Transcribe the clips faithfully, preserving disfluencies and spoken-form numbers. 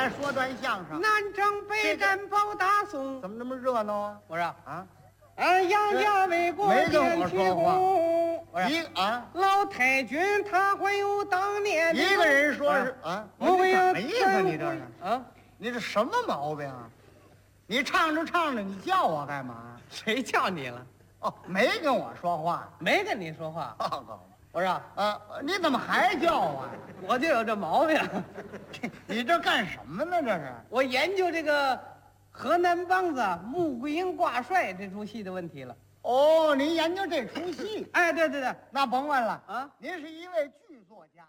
来说段相声。 南征北战保大宋， 怎么那么热闹啊？ 我说啊， 俺杨家为国没跟我建起说话功。我一说啊， 老太君他会有当年的一个人说是啊， 我为你什么意思？你这是啊？ 你这什么毛病啊？你唱着唱着，你叫我干嘛？ 谁叫你了？ 哦，没跟我说话。 没跟你说话。我说啊，你怎么还叫啊？ 我就有这毛病。 你这干什么呢？这是我研究这个河南梆子《穆桂英挂帅》这出戏的问题了。 哦，您研究这出戏？ 哎，对对对， 那甭问了啊， 您是一位剧作家呀。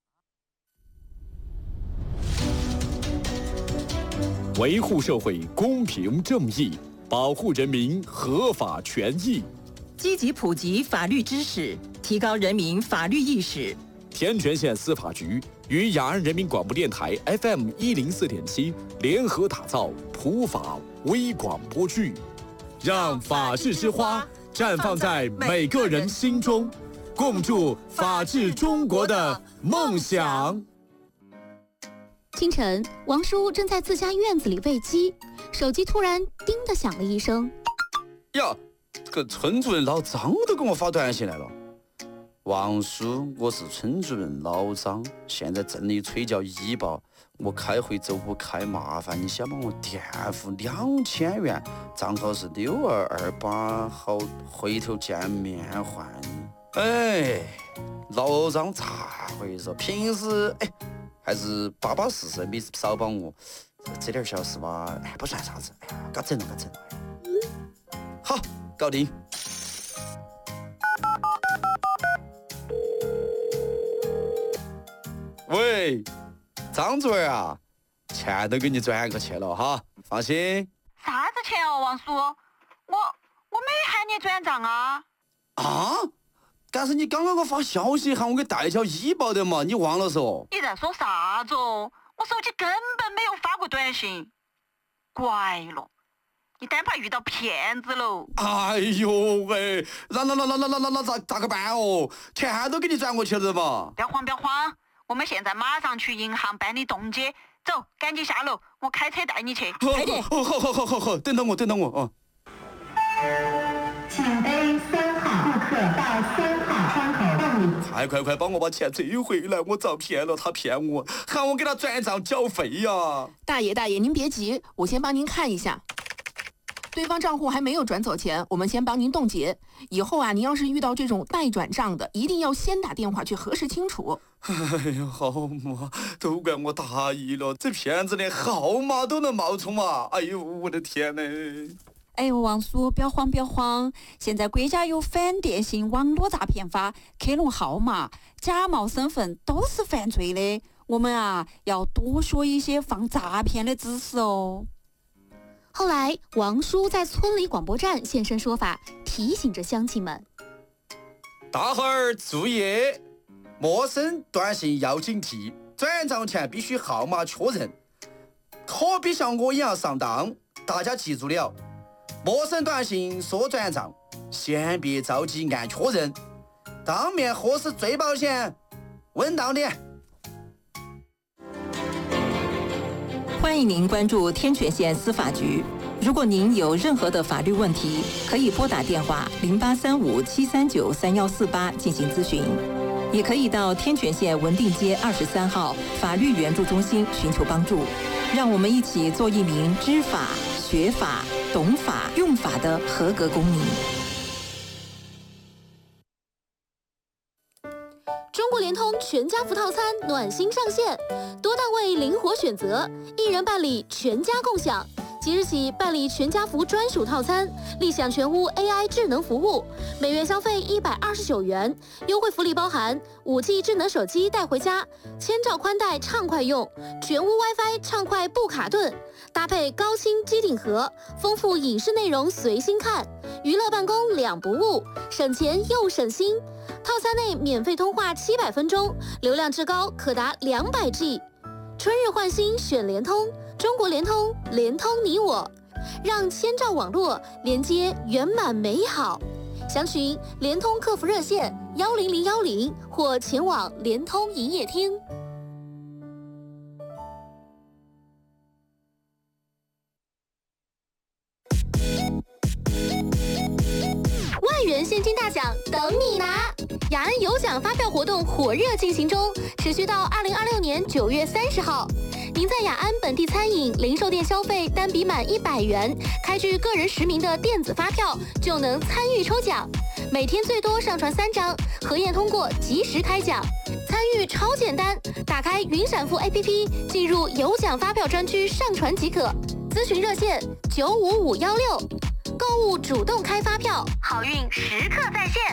维护社会公平正义，保护人民合法权益， 积极普及法律知识，提高人民法律意识。 天全县司法局与雅安人民广播电台 F M 一零四点七联合打造普法微广播剧，让法治之花绽放在每个人心中，共筑法治中国的梦想。 清晨，王叔正在自家院子里喂鸡，手机突然叮的响了一声。 呀，这个村主任老张都给我发短信来了。王叔，我是村主任老张，现在镇里催叫医保，我开会走不开，麻烦你先帮我垫付两千元，账号是六二二八，好回头见面还你。哎，老张咋回事？平时哎还是巴巴适适，没少帮我，这点小事吧，哎不算啥子，哎呀，搞整了搞整了。好，搞定。喂，张主任啊，钱都给你转过去了哈，放心。 啥子钱哦，王叔？我我没喊你转账啊。 啊？但是你刚刚给我发消息喊我给代缴医保的嘛，你忘了嗦？ 你在说啥子哦？我手机根本没有发过短信。怪了，你单怕遇到骗子喽。 哎呦喂，那那那那那那那那咋咋个办哦？钱都给你转过去了嘛？ 不要慌不要慌，我们现在马上去银行办理冻结。走，赶紧下楼，我开车带你去。 快点！好好好好好好，等等我，等等我啊！ 请背三号顾客到三号窗口办理。 快快快，帮我把钱追回来！我遭骗了，他骗我，喊我给他转账缴费呀！ 大爷大爷，您别急，我先帮您看一下。对方账户还没有转走钱，我们先帮您冻结。以后啊，您要是遇到这种待转账的，一定要先打电话去核实清楚。 哎呀，好嘛，都怪我大意了，这骗子连号码都能冒充嘛！哎呦，我的天哪！ 哎呦，王叔，不要慌，不要慌！现在国家有反电信网络诈骗法，克隆号码、假冒身份都是犯罪的。我们啊，要多学一些防诈骗的知识哦。 后来，王叔在村里广播站现身说法，提醒着乡亲们： 大伙儿注意，陌生短信要警惕，转账前必须号码确认，可别像我一样上当。大家记住了。陌生短信说转账，先别着急按确认，当面核实最保险，稳当点。 欢迎您关注天全县司法局。如果您有任何的法律问题，可以拨打电话零八三五七三九三幺四八进行咨询，也可以到天全县文定街二十三号法律援助中心寻求帮助。让我们一起做一名知法、学法、懂法、用法的合格公民。 中国联通全家福套餐暖心上线，多单位灵活选择，一人办理全家共享。即日起办理全家福专属套餐，立享全屋 A I 智能服务，每月消费一百二十九元，优惠福利包含五 G 智能手机带回家，千兆宽带畅快用，全屋 WiFi 畅快不卡顿，搭配高清机顶盒，丰富影视内容随心看，娱乐办公两不误，省钱又省心。套餐内免费通话七百分钟，流量至高可达两百 G。春日换新选联通，中国联通，联通你我，让千兆网络连接圆满美好。详询联通客服热线幺零零幺零或前往联通营业厅。 现金大奖等你拿！雅安有奖发票活动火热进行中，持续到二零二六年九月三十号。您在雅安本地餐饮、零售店消费单笔满一百元，开具个人实名的电子发票，就能参与抽奖。每天最多上传三张，核验通过及时开奖。参与超简单，打开云闪付 A P P， 进入有奖发票专区上传即可。咨询热线九五五幺六，购物主动开发票，好运时刻在线。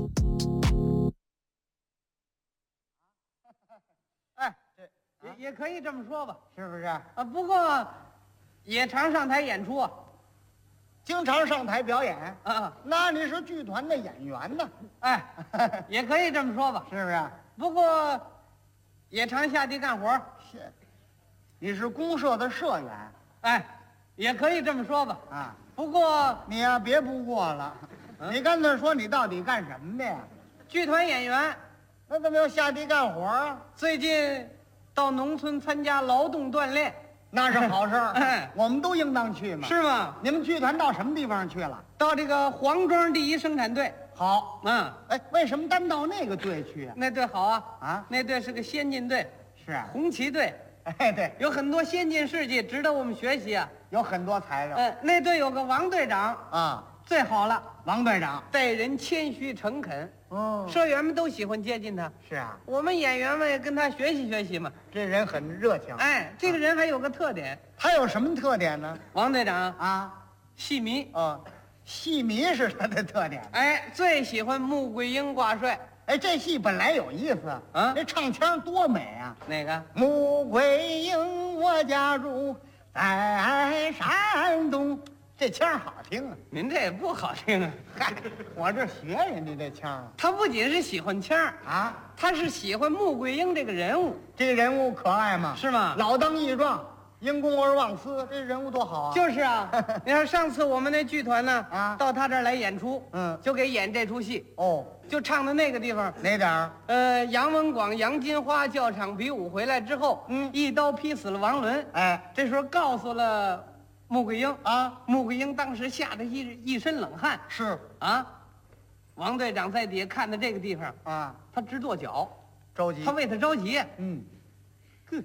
哎，也也可以这么说吧， 是不是？ 啊，不过也常上台演出啊。 经常上台表演啊， 那你是剧团的演员呢？ 哎，也可以这么说吧， 是不是？ 不过也常下地干活。 是，你是公社的社员。 哎，也可以这么说吧。 啊， 不过你呀、啊，别不过了，嗯、你干脆说你到底干什么的呀？ 剧团演员。 那怎么要下地干活啊？ 最近到农村参加劳动锻炼。 那是好事儿， 哎， 我们都应当去嘛。 是吗？ 你们剧团到什么地方去了？ 到这个黄庄第一生产队。 好， 嗯， 哎，为什么单到那个队去啊？ 那队好啊， 啊， 那队是个先进队， 是啊， 红旗队。 哎，对， 有很多先进事迹值得我们学习啊， 有很多材料。 嗯，那队有个王队长啊， 最好了， 王队长待人谦虚诚恳。 哦， 社员们都喜欢接近他。 是啊， 我们演员们也跟他学习学习嘛。 这人很热情。 哎，这个人还有个特点。 他有什么特点呢？ 王队长啊， 戏迷。 哦，戏迷是他的特点。 哎，最喜欢穆桂英挂帅。 哎，这戏本来有意思啊， 这唱腔多美啊！ 哪个？ 穆桂英，我家住在山东。这腔好听啊！ 您这也不好听啊！ 嗨，我这学人家这腔啊。 他不仅是喜欢腔啊， 他是喜欢穆桂英这个人物。 这个人物可爱吗？ 是吗？ 老当益壮，因公而忘私，这人物多好啊！ 就是啊，你看上次我们那剧团呢， 啊， 到他这儿来演出， 嗯， 就给演这出戏。 哦， 就唱的那个地方哪点儿？ 呃，杨文广、杨金花教场比武回来之后， 嗯， 一刀劈死了王伦。 哎， 这时候告诉了穆桂英啊， 穆桂英当时吓得一一身冷汗。 是啊，王队长在底下看的这个地方啊， 他直跺脚， 着急， 他为他着急。 嗯， 呵，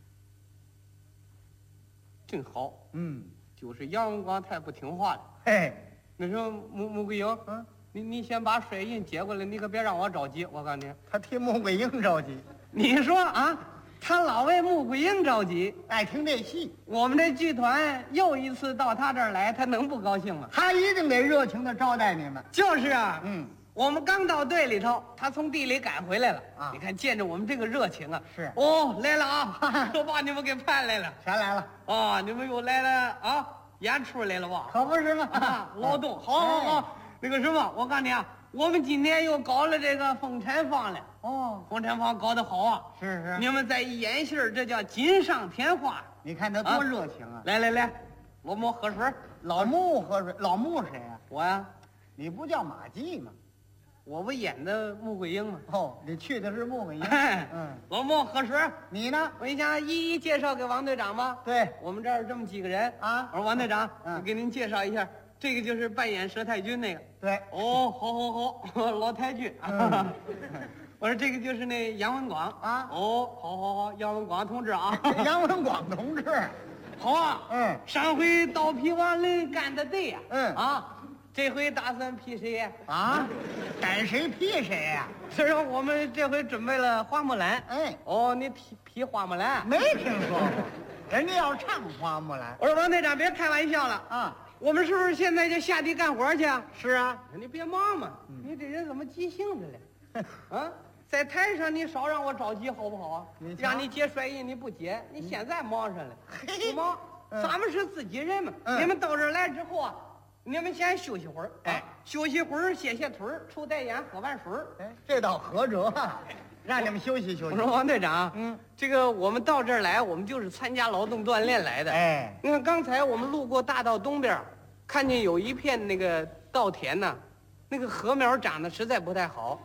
真好。 嗯， 就是杨文广太不听话了。 嘿， 那时候穆穆桂英，嗯，你你先把水印接过来，你可别让我着急。我告诉你， 他替穆桂英着急。 你说啊？他老为穆桂英着急， 爱听这戏。 我们这剧团又一次到他这儿来，他能不高兴吗？ 他一定得热情的招待你们。 就是啊， 嗯， 我们刚到队里头，他从地里赶回来了啊。 你看见着我们这个热情啊， 是哦，来了啊，都把你们给盼来了。 全来了啊，你们又来了啊，演出来了吧？ 可不是吗？ 啊，劳动，好好好。那个什么，我告诉你啊，我们今天又搞了这个风产坊了。 哦， 风产坊搞得好啊！ 是是， 你们再一演戏儿，这叫锦上添花。 你看他多热情啊！ 来来来，老穆喝水。 老穆喝水，老穆谁呀？ 我呀， 你不叫马季吗？ 我不演的穆桂英吗？ 哦，你去的是穆桂英。 嗯，老穆喝水。 你呢？ 我一想一一介绍给王队长吧。 对， 我们这儿这么几个人啊。 我说王队长，我给您介绍一下，这个就是扮演佘太君那个。 对。 哦，好好好，老太君。我说这个就是那杨文广啊。 哦，好好好，杨文广同志啊。 杨文广同志， 好啊。 嗯。 上回刀劈王伦干的对呀。 嗯。 啊，这回打算劈谁呀？ 啊，逮谁劈谁呀？ 是说我们这回准备了花木兰。 哎。 哦，你劈劈花木兰？ 没听说过，人家要唱花木兰。 我说王队长，别开玩笑了啊。 我们是不是现在就下地干活去啊？ 是啊。 你别忙嘛，嗯、你这人怎么急性子了？啊，在台上你少让我着急好不好啊？ 你让你接帅印你不接，你现在忙上了， 嘿不忙。 嗯、 咱们是自己人嘛。 嗯、 你们到这儿来之后啊，你们先休息会儿， 哎， 啊、休息会儿，歇歇腿儿，抽袋烟，喝碗水儿。 哎，这倒合辙，让你们休息休息。 我说王队长， 嗯， 这个我们到这儿来，我们就是参加劳动锻炼来的。 哎， 你看刚才我们路过大道东边，看见有一片那个稻田呐，那个禾苗长得实在不太好。